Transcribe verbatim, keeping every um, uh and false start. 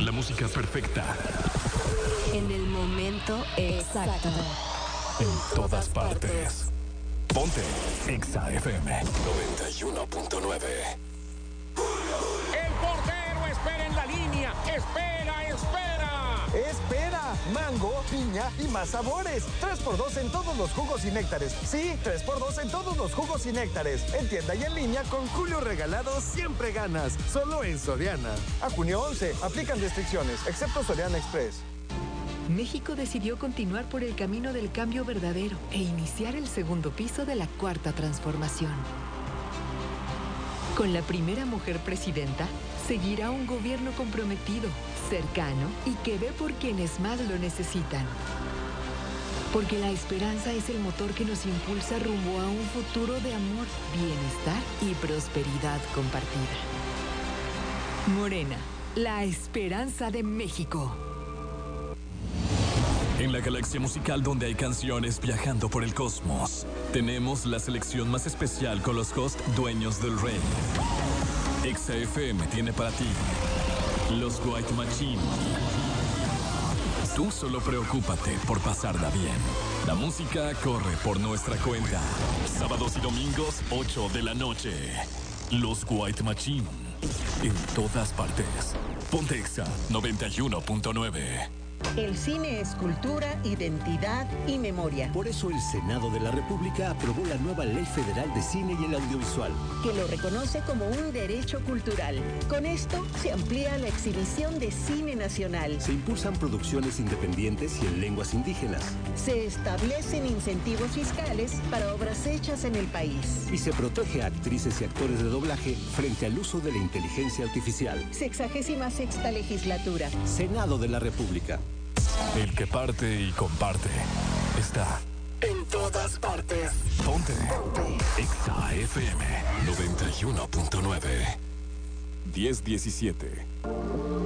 La música perfecta. En el momento exacto. En todas partes. Ponte Exa F M noventa y uno punto nueve. El portero espera en la línea. Espera, espera. Espera, mango, piña y más sabores. tres por dos en todos los jugos y néctares. Sí, tres por dos en todos los jugos y néctares. En tienda y en línea con Julio Regalado siempre ganas. Solo en Soriana. A junio once, aplican restricciones, excepto Soriana Express. México decidió continuar por el camino del cambio verdadero e iniciar el segundo piso de la cuarta transformación. Con la primera mujer presidenta, seguirá un gobierno comprometido, cercano y que ve por quienes más lo necesitan. Porque la esperanza es el motor que nos impulsa rumbo a un futuro de amor, bienestar y prosperidad compartida. Morena, la esperanza de México. En la galaxia musical donde hay canciones viajando por el cosmos, tenemos la selección más especial con los hosts dueños del rey. Exa F M tiene para ti los White Machine. Tú solo preocúpate por pasarla bien. La música corre por nuestra cuenta. Sábados y domingos, ocho de la noche. Los White Machine. En todas partes. Ponte Exa noventa y uno punto nueve. El cine es cultura, identidad y memoria. Por eso el Senado de la República aprobó la nueva Ley Federal de Cine y el Audiovisual, que lo reconoce como un derecho cultural. Con esto se amplía la exhibición de cine nacional. Se impulsan producciones independientes y en lenguas indígenas. Se establecen incentivos fiscales para obras hechas en el país. Y se protege a actrices y actores de doblaje frente al uso de la inteligencia artificial. Sexagésima sexta legislatura. Senado de la República. El que parte y comparte está en todas partes. Ponte, Ponte. Exa F M noventa y uno punto nueve. diez diecisiete.